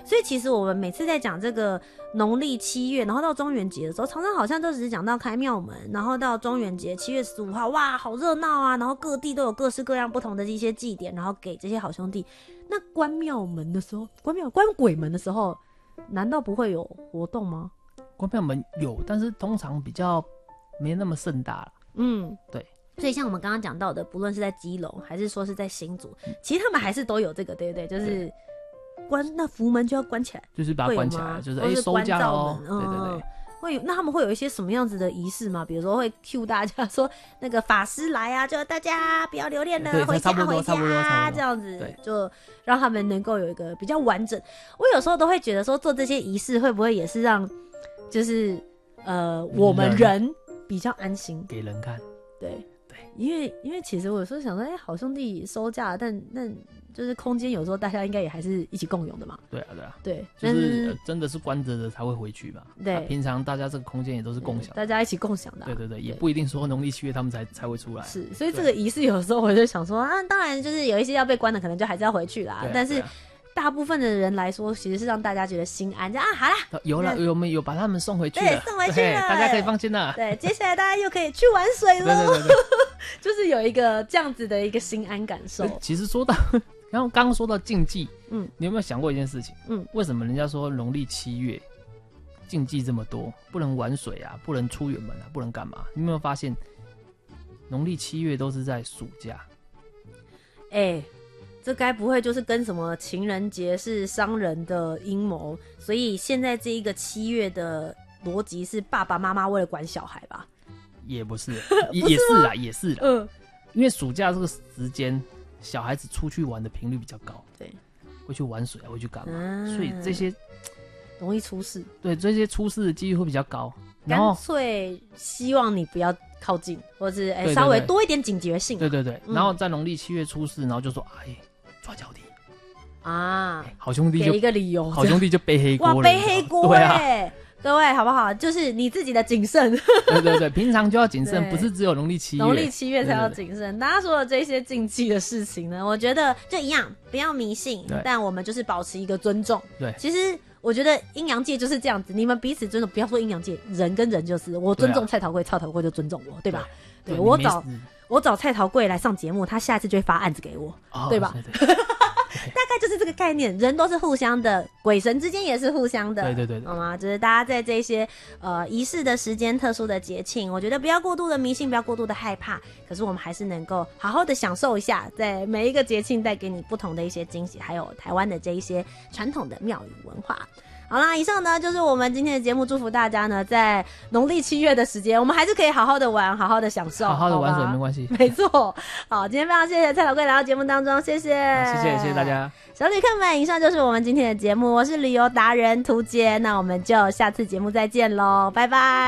所以其实我们每次在讲这个农历7月，然后到中元节的时候，常常好像都只是讲到开庙门，然后到中元节7月15号，哇，好热闹啊！然后各地都有各式各样不同的一些祭典，然后给这些好兄弟。那关庙门的时候，关鬼门的时候，难道不会有活动吗？ 关庙门有，但是通常比较没那么盛大了。对。 所以像我们刚刚讲到的，不论是在基隆还是说是在新竹，其实他们还是都有这个，对不对？就是那福门就要关起来， 就是把它关起来，就是收假咯。对对对。 那他们会有一些什么样子的仪式吗？比如说会 cue 大家说那个法师来啊，就大家不要留恋了，回家这样子，就让他们能够有一个比较完整。我有时候都会觉得说做这些仪式会不会也是让就是我们人比较安心，给人看。对。因为其实我有时候想说，好兄弟收假，但就是空间有时候大家应该也还是一起共用的嘛。对啊，对， 就是真的是关着的才会回去嘛。 对， 平常大家这个空间也都是共享的， 大家一起共享的。 对，也不一定说农历7月他们才会出来。 是，所以这个仪式有时候我就想说当然就是有一些要被关的，可能就还是要回去啦。但是大部分的人来说，其实是让大家觉得心安，好啦， 我们有把他们送回去了， 对，送回去了， 大家可以放心了。 对，接下来大家又可以去玩水了，对，就是有一个这样子的一个心安感受。 其实说到，然后刚刚说到禁忌，你有没有想过一件事情？为什么人家说农历7月禁忌这么多，不能玩水啊，不能出远门啊，不能干嘛？你有没有发现，农历7月都是在暑假？ 这该不会就是跟什么情人节是商人的阴谋，所以现在这一个7月的逻辑是爸爸妈妈为了管小孩吧？ 也不是，也是啦。因为暑假这个时间，小孩子出去玩的频率比较高，对，会去玩水啊，会去干嘛？所以这些容易出事。对， 这些出事的几率会比较高。 干脆希望你不要靠近，或是稍微多一点警觉性。 对，然后在农历7月出事，然后就说抓交替啊，好兄弟就给一个理由， 好兄弟就背黑锅了。 哇，背黑锅各位好不好？就是你自己的谨慎。 对，平常就要谨慎，不是只有农历7月， 农历7月才要谨慎。大家说的这些禁忌的事情呢，我觉得就一样，不要迷信，但我们就是保持一个尊重。对，其实我觉得阴阳界就是这样子，你们彼此尊重，不要说阴阳界，人跟人就是我尊重蔡桃贵，蔡桃贵就尊重我，对吧？对，我找蔡桃贵来上节目，他下次就会发案子给我，对吧？大概就是这个概念，人都是互相的，鬼神之间也是互相的，对，好吗？就是大家在这些仪式的时间、特殊的节庆，我觉得不要过度的迷信，不要过度的害怕，可是我们还是能够好好的享受一下，在每一个节庆带给你不同的一些惊喜，还有台湾的这一些传统的庙宇文化。好啦，以上呢就是我们今天的节目，祝福大家呢在农历7月的时间，我们还是可以好好的玩，好好的享受， 好好的玩水没关系。 没错，好，今天非常谢谢蔡桃贵来到节目当中，谢谢大家， 小旅客们，以上就是我们今天的节目，我是旅游达人涂杰，那我们就下次节目再见咯，拜拜。